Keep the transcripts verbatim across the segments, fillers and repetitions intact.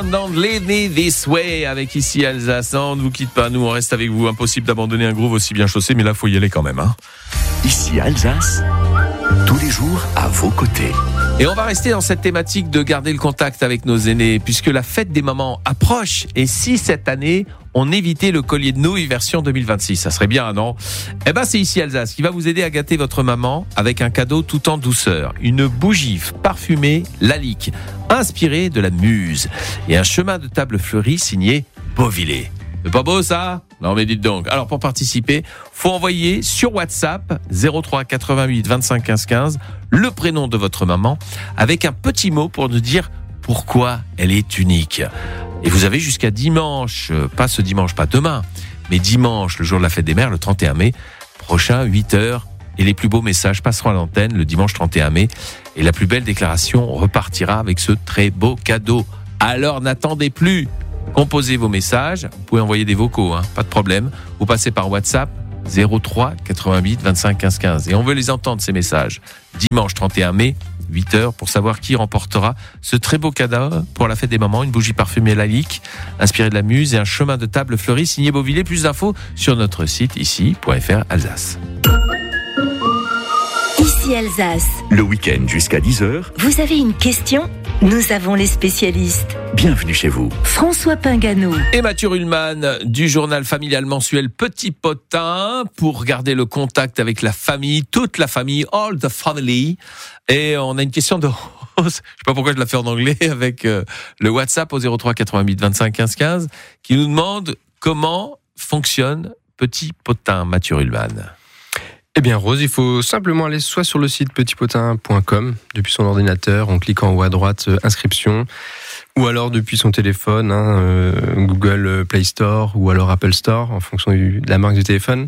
John, Don't Leave Me This Way avec ici Alsace. On ne vous quitte pas, nous on reste avec vous. Impossible d'abandonner un groove aussi bien chaussé, mais là faut y aller quand même. Hein. Ici Alsace, tous les jours à vos côtés. Et on va rester dans cette thématique de garder le contact avec nos aînés, puisque la fête des mamans approche. Et si cette année, on évitait le collier de nouilles version deux mille vingt-six, ça serait bien, non ? Eh ben, c'est ici Alsace qui va vous aider à gâter votre maman avec un cadeau tout en douceur. Une bougie parfumée Lalique, inspirée de la Muse. Et un chemin de table fleuri signé Beauvillé. C'est pas beau ça ? Non mais dites donc. Alors pour participer, faut envoyer sur WhatsApp zéro trois quatre-vingt-huit vingt-cinq quinze quinze le prénom de votre maman avec un petit mot pour nous dire pourquoi elle est unique. Et vous avez jusqu'à dimanche, pas ce dimanche, pas demain, mais dimanche, le jour de la fête des mères, le trente et un mai, prochain, huit heures, et les plus beaux messages passeront à l'antenne le dimanche trente et un mai, et la plus belle déclaration repartira avec ce très beau cadeau. Alors n'attendez plus, composez vos messages, vous pouvez envoyer des vocaux, hein, pas de problème, vous passez par WhatsApp, zéro trois quatre-vingt-huit vingt-cinq quinze quinze, et on veut les entendre ces messages. Dimanche trente et un mai, huit heures, pour savoir qui remportera ce très beau cadeau pour la fête des mamans, une bougie parfumée Lalique, inspirée de la Muse, et un chemin de table fleuri signé Beauvillé. Plus d'infos sur notre site ici point f r Alsace. Ici Alsace. Le week-end jusqu'à dix heures. Vous avez une question ? Nous avons les spécialistes. Bienvenue chez vous. François Pingano. Et Mathieu Ruhlmann du journal familial mensuel Petit Potin pour garder le contact avec la famille, toute la famille, all the family. Et on a une question de je sais pas pourquoi je la fais en anglais avec euh, le WhatsApp au zéro trois quatre-vingt-huit vingt-cinq quinze quinze qui nous demande comment fonctionne Petit Potin. Mathieu Ruhlmann. Eh bien Rose, il faut simplement aller soit sur le site petit potin point com depuis son ordinateur en cliquant en haut à droite euh, inscription, ou alors depuis son téléphone, hein, euh, Google Play Store ou alors Apple Store en fonction du, de la marque du téléphone.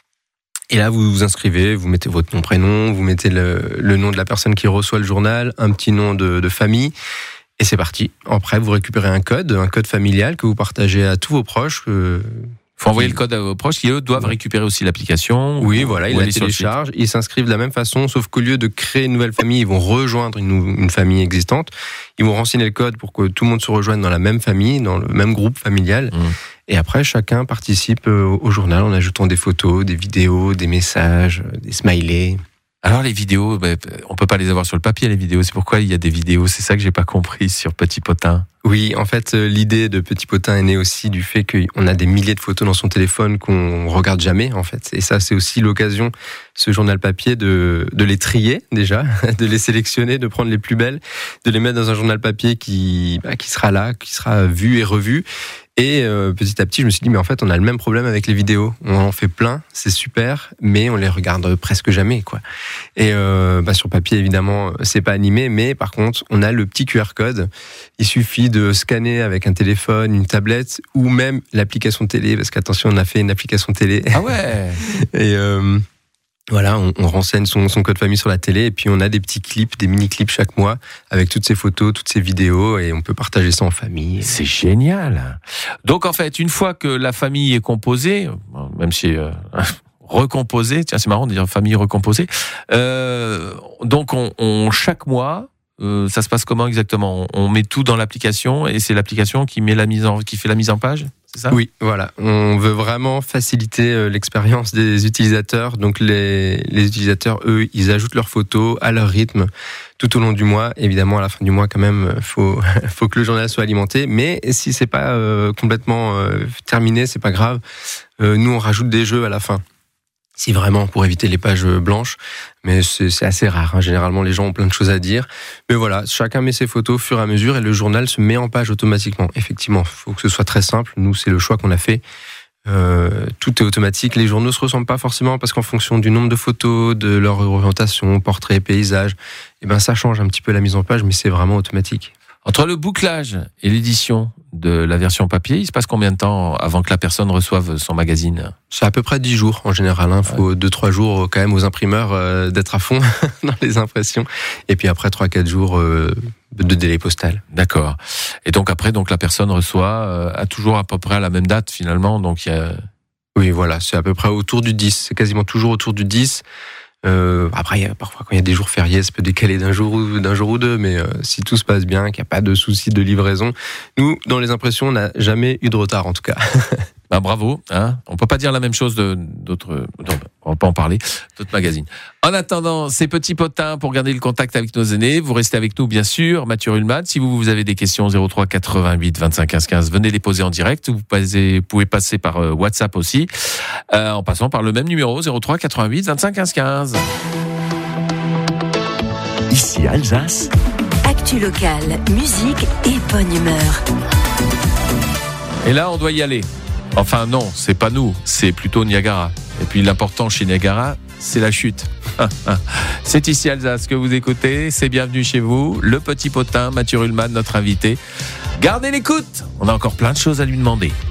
Et là vous vous inscrivez, vous mettez votre nom, prénom, vous mettez le, le nom de la personne qui reçoit le journal, un petit nom de, de famille. Et c'est parti. Après, vous récupérez un code, un code familial que vous partagez à tous vos proches. Euh, Il faut envoyer le code à vos proches qui, eux, doivent récupérer aussi l'application. Oui, ou, voilà, ou ils la aller sur le site. téléchargent, ils s'inscrivent de la même façon, sauf qu'au lieu de créer une nouvelle famille, ils vont rejoindre une, une famille existante. Ils vont renseigner le code pour que tout le monde se rejoigne dans la même famille, dans le même groupe familial. Mmh. Et après, chacun participe au journal en ajoutant des photos, des vidéos, des messages, des smileys. Alors les vidéos, ben, on peut pas les avoir sur le papier les vidéos. C'est pourquoi il y a des vidéos. C'est ça que j'ai pas compris sur Petit Potin. Oui, en fait, l'idée de Petit Potin est née aussi du fait qu'on a des milliers de photos dans son téléphone qu'on regarde jamais, en fait. Et ça, c'est aussi l'occasion, ce journal papier, de, de les trier déjà, de les sélectionner, de prendre les plus belles, de les mettre dans un journal papier qui, bah, qui sera là, qui sera vu et revu. Et euh, petit à petit, je me suis dit, mais en fait, on a le même problème avec les vidéos. On en fait plein, c'est super, mais on les regarde presque jamais, quoi. Et euh, bah, sur papier, évidemment, c'est pas animé, mais par contre, on a le petit Q R code. Il suffit de scanner avec un téléphone, une tablette, ou même l'application télé, parce qu'attention, on a fait une application télé. Ah ouais. Et euh, voilà, on, on renseigne son, son code famille sur la télé, et puis on a des petits clips, des mini-clips chaque mois, avec toutes ces photos, toutes ces vidéos, et on peut partager ça en famille. C'est génial. Donc en fait, une fois que la famille est composée, même si euh, recomposée, tiens c'est marrant de dire famille recomposée, euh, donc on, on chaque mois, euh, ça se passe comment exactement ? On met tout dans l'application et c'est l'application qui met la mise en, qui fait la mise en page ? C'est ça ? Oui, voilà. On veut vraiment faciliter l'expérience des utilisateurs. Donc les, les utilisateurs, eux, ils ajoutent leurs photos à leur rythme tout au long du mois. Évidemment, à la fin du mois, quand même, faut faut que le journal soit alimenté. Mais si c'est pas euh, complètement euh, terminé, c'est pas grave. Euh, nous, on rajoute des jeux à la fin. Si vraiment, pour éviter les pages blanches. Mais c'est, c'est assez rare, hein. Généralement, les gens ont plein de choses à dire. Mais voilà, chacun met ses photos au fur et à mesure et le journal se met en page automatiquement. Effectivement, il faut que ce soit très simple. Nous, c'est le choix qu'on a fait. Euh, tout est automatique. Les journaux se ressemblent pas forcément parce qu'en fonction du nombre de photos, de leur orientation, portrait, paysage, eh ben, ça change un petit peu la mise en page, mais c'est vraiment automatique. Entre le bouclage et l'édition de la version papier, il se passe combien de temps avant que la personne reçoive son magazine ? C'est à peu près dix jours en général. Il hein. faut ouais. deux trois jours quand même aux imprimeurs euh, d'être à fond dans les impressions. Et puis après trois quatre jours euh, de délai postal. D'accord. Et donc après, donc la personne reçoit euh, à toujours à peu près à la même date finalement. Donc il y a... Oui, voilà, c'est à peu près autour du dix. C'est quasiment toujours autour du dix. Euh, après, il y a, parfois, quand il y a des jours fériés, ça peut décaler d'un jour ou, d'un jour ou deux, mais euh, si tout se passe bien, qu'il n'y a pas de souci de livraison, nous, dans les impressions, on n'a jamais eu de retard, en tout cas. Bah, bravo, hein. On peut pas dire la même chose de, d'autres, non, on va pas en parler, d'autres magazines. En attendant, ces petits potins pour garder le contact avec nos aînés, vous restez avec nous, bien sûr, Mathieu Ruhlmann. Si vous, vous avez des questions, zéro trois quatre-vingt-huit vingt-cinq quinze quinze, venez les poser en direct. Vous pouvez, pouvez passer par euh, WhatsApp aussi, euh, en passant par le même numéro, zéro trois quatre-vingt-huit vingt-cinq quinze quinze. Ici Alsace. Actu locale, musique et bonne humeur. Et là, on doit y aller. Enfin non, c'est pas nous, c'est plutôt Niagara. Et puis l'important chez Niagara, c'est la chute. C'est ici Alsace que vous écoutez, c'est bienvenue chez vous. Le petit potin, Mathieu Ruhlmann, notre invité. Gardez l'écoute, on a encore plein de choses à lui demander.